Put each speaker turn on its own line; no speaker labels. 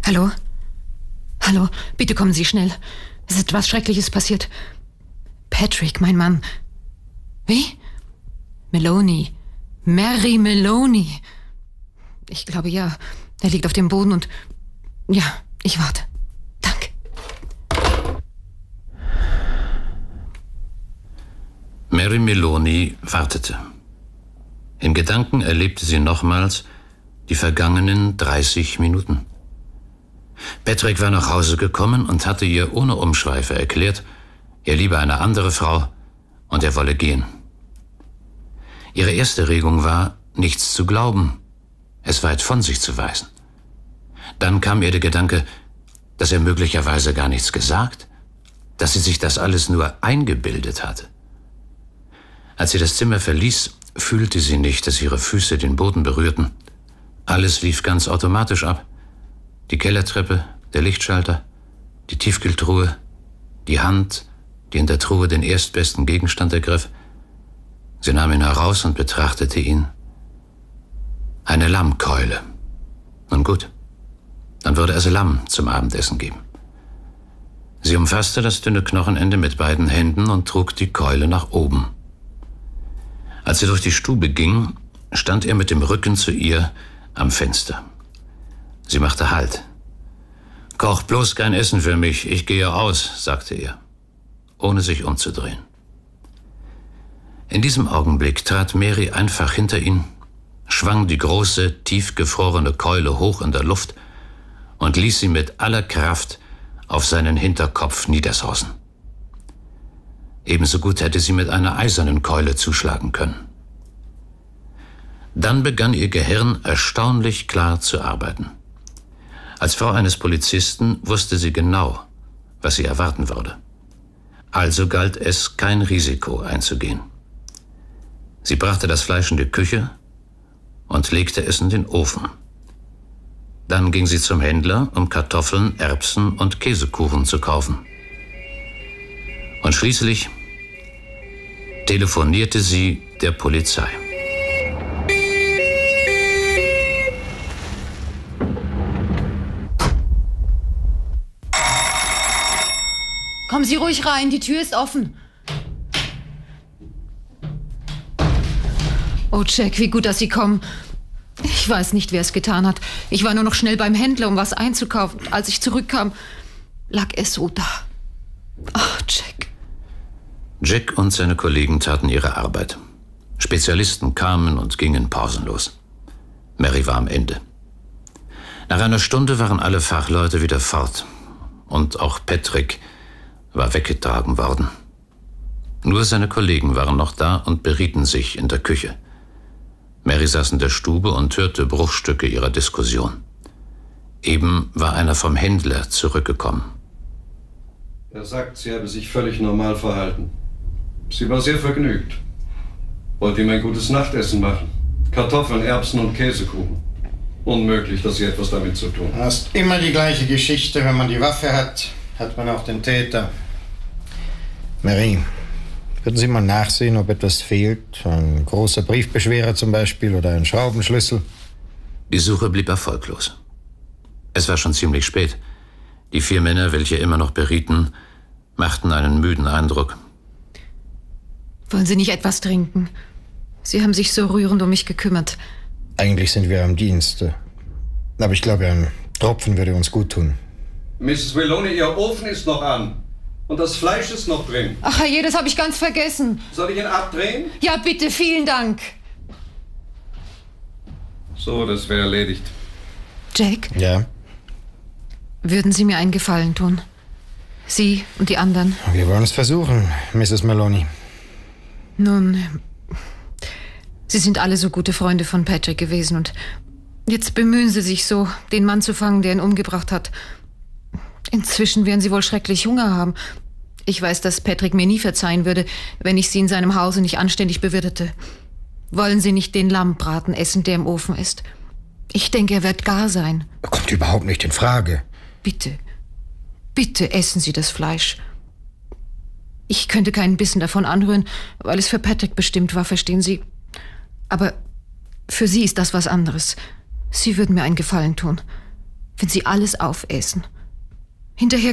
Hallo? Hallo, bitte kommen Sie schnell. Es ist etwas Schreckliches passiert. Patrick, mein Mann. Wie? Meloni. Mary Meloni. Ich glaube, ja. Er liegt auf dem Boden und... Ja, ich warte. Danke.
Mary Meloni wartete. In Gedanken erlebte sie nochmals die vergangenen 30 Minuten. Patrick war nach Hause gekommen und hatte ihr ohne Umschweife erklärt, er liebe eine andere Frau und er wolle gehen. Ihre erste Regung war, nichts zu glauben, es weit von sich zu weisen. Dann kam ihr der Gedanke, dass er möglicherweise gar nichts gesagt, dass sie sich das alles nur eingebildet hatte. Als sie das Zimmer verließ, fühlte sie nicht, dass ihre Füße den Boden berührten. Alles lief ganz automatisch ab. Die Kellertreppe, der Lichtschalter, die Tiefkühltruhe, die Hand, die in der Truhe den erstbesten Gegenstand ergriff. Sie nahm ihn heraus und betrachtete ihn. Eine Lammkeule. Nun gut, dann würde es Lamm zum Abendessen geben. Sie umfasste das dünne Knochenende mit beiden Händen und trug die Keule nach oben. Als sie durch die Stube ging, stand er mit dem Rücken zu ihr am Fenster. Sie machte Halt. »Koch bloß kein Essen für mich, ich gehe aus«, sagte er, ohne sich umzudrehen. In diesem Augenblick trat Mary einfach hinter ihn, schwang die große, tiefgefrorene Keule hoch in der Luft und ließ sie mit aller Kraft auf seinen Hinterkopf niedersausen. Ebenso gut hätte sie mit einer eisernen Keule zuschlagen können. Dann begann ihr Gehirn erstaunlich klar zu arbeiten. Als Frau eines Polizisten wusste sie genau, was sie erwarten würde. Also galt es, kein Risiko einzugehen. Sie brachte das Fleisch in die Küche und legte es in den Ofen. Dann ging sie zum Händler, um Kartoffeln, Erbsen und Käsekuchen zu kaufen. Und schließlich telefonierte sie der Polizei.
Kommen Sie ruhig rein, die Tür ist offen. Oh, Jack, wie gut, dass Sie kommen. Ich weiß nicht, wer es getan hat. Ich war nur noch schnell beim Händler, um was einzukaufen. Als ich zurückkam, lag es so da. Ach, Jack.
Jack und seine Kollegen taten ihre Arbeit. Spezialisten kamen und gingen pausenlos. Mary war am Ende. Nach einer Stunde waren alle Fachleute wieder fort. Und auch Patrick war weggetragen worden. Nur seine Kollegen waren noch da und berieten sich in der Küche. Mary saß in der Stube und hörte Bruchstücke ihrer Diskussion. Eben war einer vom Händler zurückgekommen.
Er sagt, sie habe sich völlig normal verhalten. Sie war sehr vergnügt. Wollte ihm ein gutes Nachtessen machen. Kartoffeln, Erbsen und Käsekuchen. Unmöglich, dass sie etwas damit zu tun hat.
Das ist immer die gleiche Geschichte. Wenn man die Waffe hat, hat man auch den Täter. Mary, würden Sie mal nachsehen, ob etwas fehlt? Ein großer Briefbeschwerer zum Beispiel oder ein Schraubenschlüssel?
Die Suche blieb erfolglos. Es war schon ziemlich spät. Die 4 Männer, welche immer noch berieten, machten einen müden Eindruck.
Wollen Sie nicht etwas trinken? Sie haben sich so rührend um mich gekümmert.
Eigentlich sind wir am Dienste. Aber ich glaube, ein Tropfen würde uns gut tun.
Mrs. Meloni, Ihr Ofen ist noch an. Und das Fleisch ist noch drin.
Ach herrje, das habe ich ganz vergessen.
Soll ich ihn abdrehen?
Ja, bitte, vielen Dank.
So, das wäre erledigt.
Jack?
Ja?
Würden Sie mir einen Gefallen tun? Sie und die anderen?
Wir wollen es versuchen, Mrs. Meloni.
Nun, Sie sind alle so gute Freunde von Patrick gewesen und jetzt bemühen Sie sich so, den Mann zu fangen, der ihn umgebracht hat. Inzwischen werden Sie wohl schrecklich Hunger haben. Ich weiß, dass Patrick mir nie verzeihen würde, wenn ich Sie in seinem Hause nicht anständig bewirtete. Wollen Sie nicht den Lammbraten essen, der im Ofen ist? Ich denke, er wird gar sein.
Kommt überhaupt nicht in Frage.
Bitte, bitte essen Sie das Fleisch. Ich könnte keinen Bissen davon anrühren, weil es für Patrick bestimmt war, verstehen Sie? Aber für Sie ist das was anderes. Sie würden mir einen Gefallen tun. wenn Sie alles aufessen. Hinterher